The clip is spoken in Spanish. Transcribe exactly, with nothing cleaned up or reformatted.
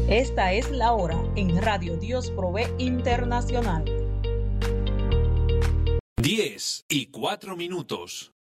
Esta es la hora en Radio Dios Provee Internacional. diez y cuatro minutos.